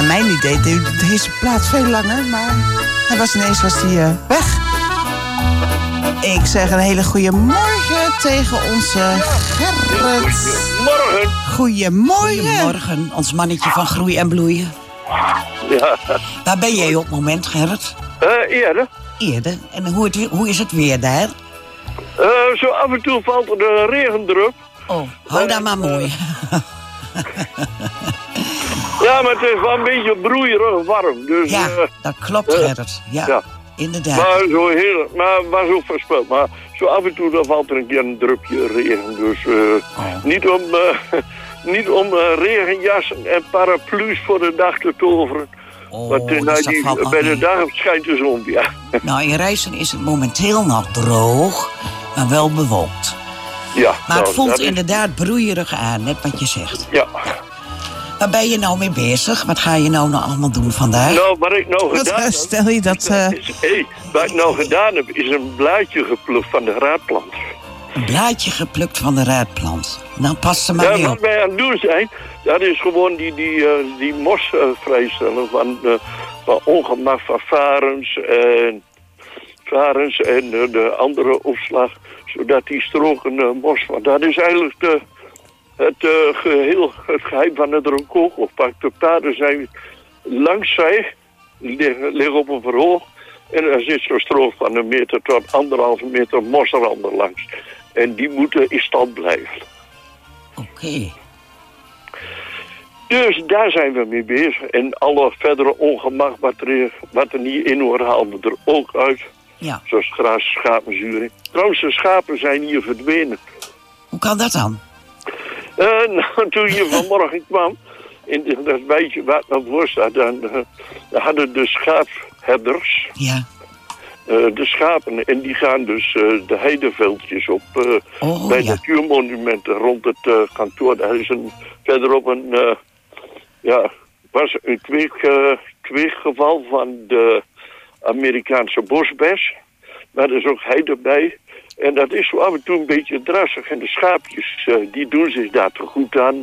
mijn idee deed deze plaat veel langer, maar hij was ineens weg. Ik zeg een hele goede morgen tegen onze Gerrit. Goedemorgen. Goedemorgen. Goedemorgen, ons mannetje van groei en bloeien. Ja. Waar ben jij op het moment, Gerrit? Eerder. Eerder. En hoe is het weer daar? Zo af en toe valt er de regendrup. Oh, hou daar maar mooi. Ja, maar het is wel een beetje broeierig warm. Dus, Ja, dat klopt, Gerrit. Ja, inderdaad. Maar zo voorspeld. Maar zo af en toe dan valt er een keer een drupje regen. Dus niet om regenjassen en paraplu's voor de dag te toveren. Want bij de dag schijnt de zon, ja. Nou, in Rijssen is het momenteel nog droog, maar wel bewolkt. Ja. Maar het voelt inderdaad broeierig aan, net wat je zegt. Ja. Waar ben je nou mee bezig? Wat ga je nou allemaal doen vandaag? Nou, wat ik nou gedaan heb... Stel je dat... wat ik nou gedaan heb, is een blaadje geplukt van de raadplant. Een blaadje geplukt van de raadplant. Nou, pas er maar weer op. Wat wij aan het doen zijn, dat is gewoon die mos vrijstellen van ongemak van varens en de andere opslag, zodat die stroken mos... Want dat is eigenlijk het geheim van het rococo-pak. De paden zijn langs zij, liggen op een verhoog. En er zit zo'n strook van 1 meter tot 1,5 meter mosranden langs. En die moeten in stand blijven. Oké. Dus daar zijn we mee bezig. En alle verdere ongemak wat er niet in hoort, halen we er ook uit. Ja. Zoals gras, schapenzuring. Trouwens, de schapen zijn hier verdwenen. Hoe kan dat dan? Nou, toen je vanmorgen kwam, in dat wijtje wat naar voor staat, dan hadden de schaapherders, de schapen, en die gaan dus de heideveldjes op bij de natuurmonumenten rond het kantoor. Daar is verderop was een kweekgeval van de Amerikaanse bosbes. Maar er is ook heide bij. En dat is zo af en toe een beetje drassig. En de schaapjes, die doen zich daar te goed aan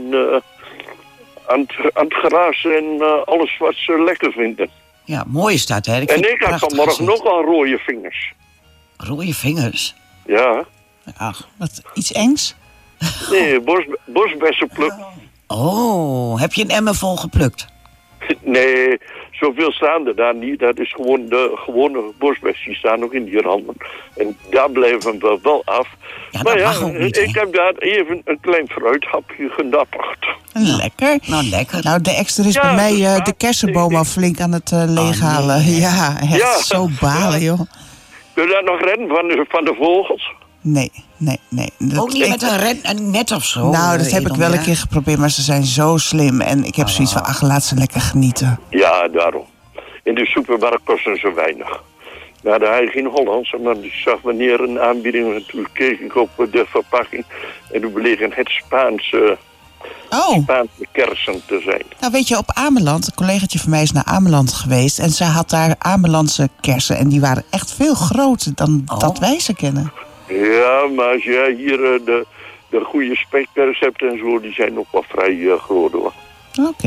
het gras en alles wat ze lekker vinden. Ja, mooi is dat, hè? Ik had vanmorgen nog al rode vingers. Rode vingers? Ja. Ach, wat iets engs? Nee, bosbessen plukken. Oh, heb je een emmer vol geplukt? Nee, zoveel staan er daar niet. Dat is gewoon de gewone bosbessen. Die staan nog in die randen. En daar blijven we wel af. Ja, maar ja, niet, ik heb daar even een klein fruithapje genapperd. Lekker. Nou, lekker. Nou, de extra is bij mij de kersenboom al flink aan het leeghalen. Nee. Ja, echt zo balen, joh. Kun je dat nog redden van de vogels? Nee. Ook niet met een net of zo? Nou, dat heb ik wel een keer geprobeerd, maar ze zijn zo slim. En ik heb zoiets van, laat ze lekker genieten. Ja, daarom. In de supermarkt kosten ze weinig. Nou, daar had je geen Hollandse, maar ik zag wanneer een aanbieding... En toen keek ik op de verpakking en toen bleken het Spaanse kersen te zijn. Nou, weet je, op Ameland, een collegaatje van mij is naar Ameland geweest... en ze had daar Amelandse kersen en die waren echt veel groter dan dat wij ze kennen. Ja, maar als jij hier de goede spekpers hebt en zo, die zijn ook wel vrij groot, hoor. Oké.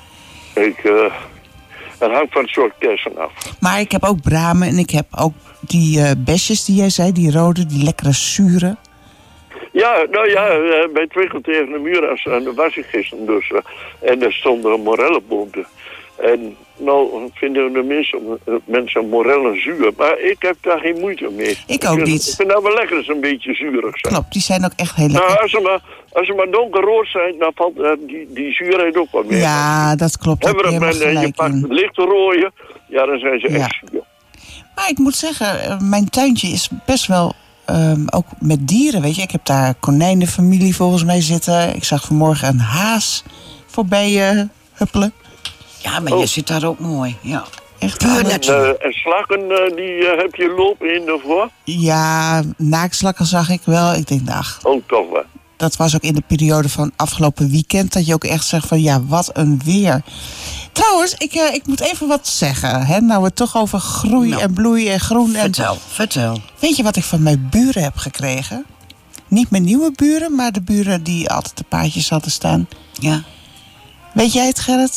Het hangt van het soort kersen af. Maar ik heb ook bramen en ik heb ook die besjes die jij zei, die rode, die lekkere zure. Ja, nou ja, bij het winkel tegen de muur aan de was ik gisteren dus. En er stonden een morellenboom. En nou vinden de mensen morellen zuur. Maar ik heb daar geen moeite mee. Ik ook niet. Ik vind dat wel lekker als een beetje zuurig zijn. Klopt, die zijn ook echt heel lekker. Nou, als ze maar donkerrood zijn, dan valt die zuurheid ook wat meer. Ja, dat klopt. Je pakt het lichte rode, ja, dan zijn ze echt zuur. Maar ik moet zeggen, mijn tuintje is best wel... ook met dieren, weet je. Ik heb daar konijnenfamilie volgens mij zitten. Ik zag vanmorgen een haas voorbij huppelen. Ja, maar je zit daar ook mooi. Ja. Echt en slakken, die heb je lopen in de voor? Ja, naaktslakken zag ik wel. Ik denk, oh, toch wel. Dat was ook in de periode van afgelopen weekend. Dat je ook echt zegt van, ja, wat een weer. Trouwens, ik moet even wat zeggen. Hè? Nou, we het toch over groei en bloei en groen. Vertel. Weet je wat ik van mijn buren heb gekregen? Niet mijn nieuwe buren, maar de buren die altijd de paardjes hadden staan. Ja. Weet jij het, Gerrit?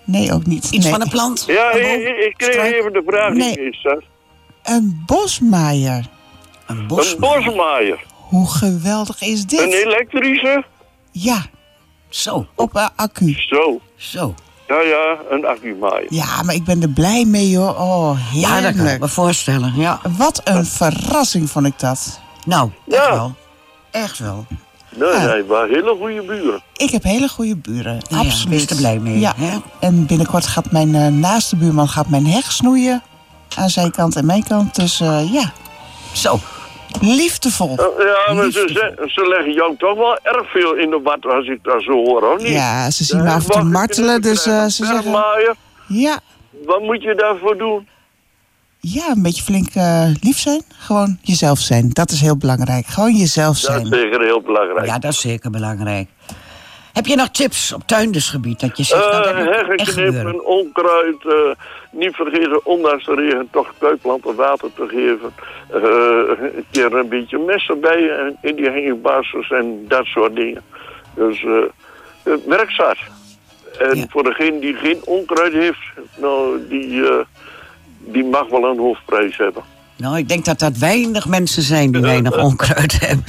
Nee, ook niet. Iets Nee. van een plant? Ja, Een boom? ik kreeg Struik? even de vraag Nee. niet eens, hè. Een bosmaaier. Een Een bosmaaier. bosmaaier. Hoe geweldig is Een dit? elektrische? Ja, Zo, op een accu. Zo. zo. Ja, een accumaaier. Ja, maar ik ben er blij mee, hoor. Oh, Ja, dat kan ik heerlijk. me voorstellen. Ja. Wat een verrassing vond ik dat. Nou, echt Ja. wel. Echt wel. Nee, maar hele goede buren. Ik heb hele goede buren, Nou ja, absoluut. wees er blij mee, Ja. hè? En binnenkort gaat mijn naaste buurman mijn heg snoeien. Aan zijn kant en mijn kant. Dus ja, Zo. liefdevol. Ja, maar ze leggen jou toch wel erg veel in de wat als ik dat zo hoor, of niet? Ja, ze zien me af en toe martelen, dus ze zeggen... Bergmaaier, Ja, wat moet je daarvoor doen? ja, een beetje flink lief zijn. Gewoon jezelf zijn. Dat is heel belangrijk. Gewoon jezelf Dat is zijn. zeker heel belangrijk. Ja, dat is zeker belangrijk. Heb je nog tips op tuindersgebied? Dat je zegt, nou, dat moet Heggen echt knippen, gebeuren. onkruid, niet vergeten ondanks de regen toch kuiplanten water te geven. Een keer een beetje mest erbij en in die hangingbasis en dat soort dingen. Dus werk zat. En Ja. voor degene die geen onkruid heeft, nou, die mag wel een hoofdprijs hebben. Nou, ik denk dat dat weinig mensen zijn die weinig onkruid hebben.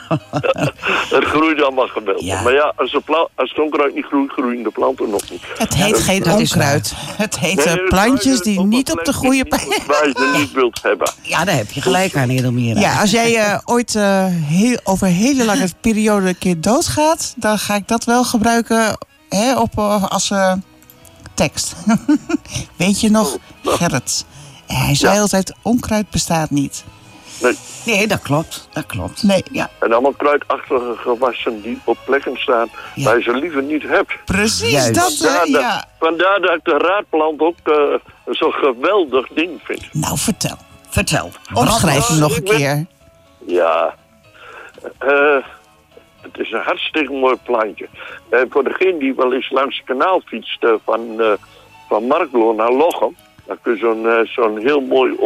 Het groeit allemaal geweldig. Ja. Maar ja, als het onkruid niet groeit, groeien de planten nog niet. Het heet geen dat is onkruid. Het heet Nee, plantjes die op niet een op de plek goede waar je ze niet wilt hebben. Ja, daar heb je gelijk aan, Edelmira. Ja, als jij ooit over een hele lange periode een keer doodgaat, dan ga ik dat wel gebruiken als tekst. Weet je nog, Gerrit? Hij zei altijd, onkruid bestaat niet. Nee. Nee, dat klopt. Dat klopt. Nee. Ja. En allemaal kruidachtige gewassen die op plekken staan Ja. waar je ze liever niet hebt. Precies, Juist. dat ja. Vandaar dat ik de raadplant ook zo'n geweldig ding vind. Nou, vertel. Vertel. Omschrijf hem nog een keer. Ja, het is een hartstikke mooi plantje. Voor degene die wel eens langs het kanaal fietst van Marklo naar Lochem, dan kun je zo'n heel mooi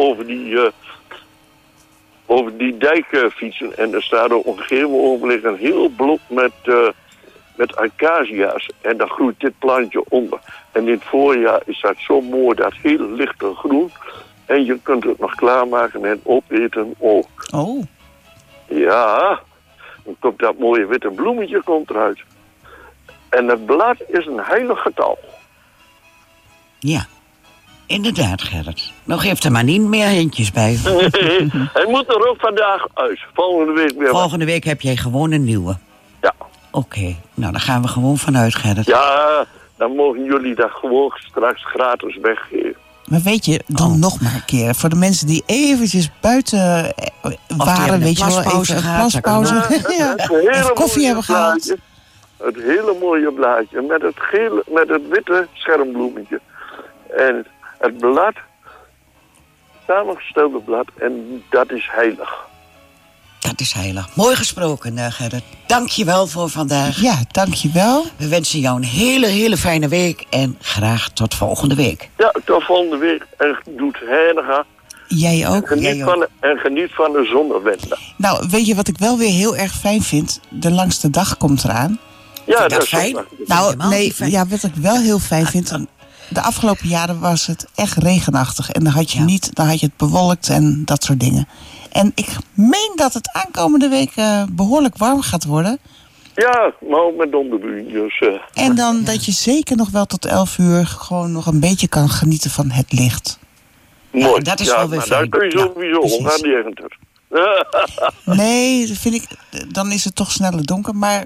over die dijk fietsen. En er staat op een gegeven ogenblik een heel blok met acacia's. En daar groeit dit plantje onder. En in het voorjaar is dat zo mooi, dat heel lichte groen. En je kunt het nog klaarmaken en opeten ook. Oh, Ja, dan komt dat mooie witte bloemetje eruit. En het blad is een heilig getal. Ja. Inderdaad, Gerrit. Nog heeft er maar niet meer hintjes bij. Hij moet er ook vandaag uit. Volgende week weer. Volgende week heb jij gewoon een nieuwe. Ja. Oké. Nou, daar gaan we gewoon vanuit, Gerrit. Ja, dan mogen jullie dat gewoon straks gratis weggeven. maar weet je, dan nog maar een keer. Voor de mensen die eventjes buiten waren, hebben weet een je wel, plaspauze even een gehad, dat kan plaspauze. Ja, Het hele even koffie mooie hebben gehaald. blaadje. Het hele mooie blaadje met het witte schermbloemetje. En het blad, samengestelde blad, en dat is heilig. Dat is heilig. Mooi gesproken, Gerrit. Dank je wel voor vandaag. Ja, dankjewel. We wensen jou een hele fijne week. En graag tot volgende week. Ja, tot volgende week. En doet heilige. Jij ook. Geniet van de zonnewende. Nou, weet je wat ik wel weer heel erg fijn vind? De langste dag komt eraan. Ja, je dat dat is fijn? ook Nou, helemaal nee, niet fijn. ja, wat ik wel heel fijn vind. De afgelopen jaren was het echt regenachtig. En dan had je Ja. dan had je het bewolkt en dat soort dingen. En ik meen dat het aankomende week behoorlijk warm gaat worden. Ja, maar ook met donderbuien. Dus, En dan dat je zeker nog wel tot 11 uur gewoon nog een beetje kan genieten van het licht. mooi. dat is ja, wel weer maar fijn. daar kun je sowieso precies. omgaan, die ergens. Nee, dat vind ik, dan is het toch sneller donker. Maar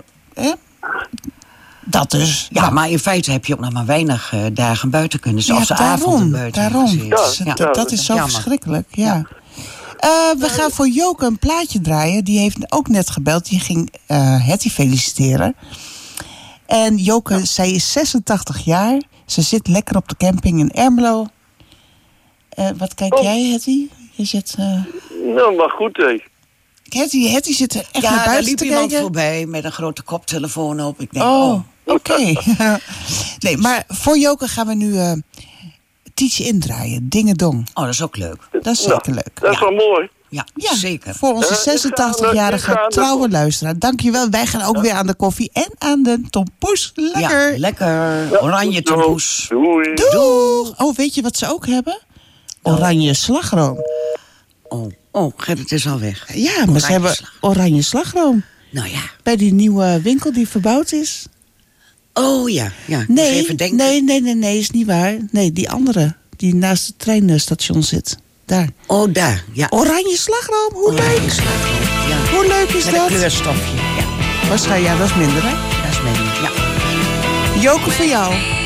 dat dus. Ja, maar in feite heb je ook nog maar weinig dagen buiten kunnen. Zoals de avonden buiten. Daarom. gezeten. Dus Ja, dat is zo jammer. verschrikkelijk, ja. We gaan voor Joke een plaatje draaien. Die heeft ook net gebeld. Die ging Hetty feliciteren. En Joke, zij is 86 jaar. Ze zit lekker op de camping in Ermelo. Wat kijk jij, Hetty? Je zit... Nou, maar goed, hé. Hetty zit echt naar Ja, daar buiten liep te iemand kijken. voorbij met een grote koptelefoon op. Ik denk, Oh, oké. Nee, maar voor Joke gaan we nu Tietje indraaien. Dingedong. Oh, dat is ook leuk. Dat is zeker leuk. Dat is wel mooi. Ja, Ja, zeker. voor onze 86-jarige trouwe luisteraar. Dankjewel. Wij gaan ook weer aan de koffie en aan de tompoes. Lekker. Ja, lekker. Oranje tompoes. Doei. Doeg. Oh, weet je wat ze ook hebben? Oranje slagroom. Oh, Gerrit is al weg. Ja, maar ze hebben oranje slagroom. Nou ja. Bij die nieuwe winkel die verbouwd is. Oh ja. Nee, even denken. nee, is niet waar. Nee, die andere. Die naast het treinstation zit. Daar. Oh, daar. Ja. Oranje slagroom, hoe Oranje leuk. slagroom. Ja. Hoe leuk is Met dat? een kleurstofje. Ja, Waarschijnlijk, ja, dat is minder, hè? dat is minder. Ja. Joke voor jou.